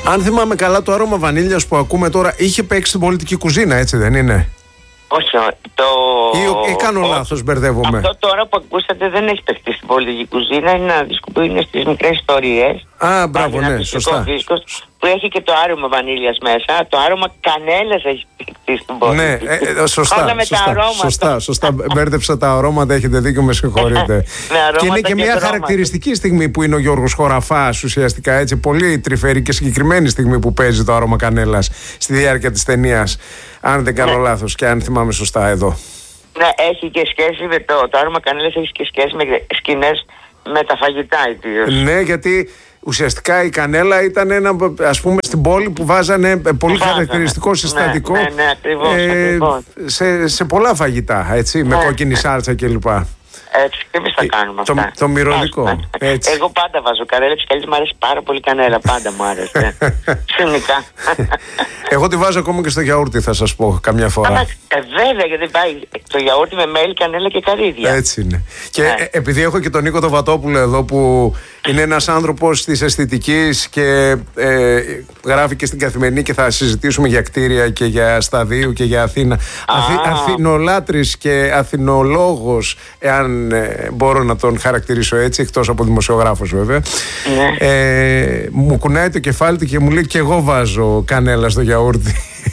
Αν θυμάμαι καλά, το άρωμα βανίλιας που ακούμε τώρα είχε παίξει στην πολιτική κουζίνα, έτσι δεν είναι? Όχι, Ή κάνω λάθος, μπερδεύομαι? Αυτό τώρα που ακούσατε δεν έχει παιχτεί στην πολιτική κουζίνα. Είναι ένα δίσκο που είναι στις μικρές ιστορίες. Α, μπράβο, ναι, σωστά. Δίσκος, που έχει και το άρωμα βανίλιας μέσα. Το άρωμα κανέλας έχει παιχτεί στην πολιτική. Ναι, σωστά. Μπέρδεψα τα αρώματα, έχετε δίκιο, με συγχωρείτε. Και είναι και μια χαρακτηριστική στιγμή που είναι ο Γιώργος Χωραφάς, ουσιαστικά, έτσι, πολύ τρυφερή και συγκεκριμένη στιγμή που παίζει το άρωμα κανέλας στη διάρκεια της ταινίας. Αν δεν κάνω λάθος και αν θυμάμαι σωστά εδώ. Ναι, έχει και σχέση με το άρωμα κανέλας, έχει και σχέση με σκηνές με τα φαγητά ιδίως. Ναι, γιατί ουσιαστικά η κανέλα ήταν ένα, ας πούμε, στην πόλη που βάζανε πολύ χαρακτηριστικό συστατικό, ναι, ακριβώς. Σε πολλά φαγητά, έτσι, με κόκκινη σάλτσα κλπ. Έτσι, και εμείς θα κάνουμε αυτά. Το μυρωδικό. Εγώ πάντα βάζω κανέλα, μου αρέσει πάρα πολύ κανέλα, πάντα μου άρεσε. Συνικά. Εγώ τη βάζω ακόμα και στο γιαούρτι, θα σας πω, καμιά φορά. Βέβαια, γιατί πάει το γιαούρτι με μέλι, κανέλα και καρύδια. Έτσι είναι. Και επειδή έχω και τον Νίκο τον Βατόπουλο εδώ, που είναι ένας άνθρωπος της αισθητικής και γράφει και στην Καθημερινή, και θα συζητήσουμε για κτίρια και για Σταδίου και για Αθήνα. Αθηνολάτρης και αθηνολόγος, εάν μπορώ να τον χαρακτηρίσω έτσι, εκτός από δημοσιογράφος βέβαια. Μου κουνάει το κεφάλι του και μου λέει: και εγώ βάζω κανέλα στο γιαούρτι.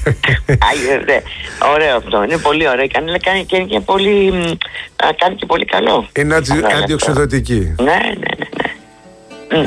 Ωραίο αυτό, είναι πολύ ωραίο. Η κανέλα κάνει και πολύ καλό. Είναι αντιοξυδωτική. Ναι.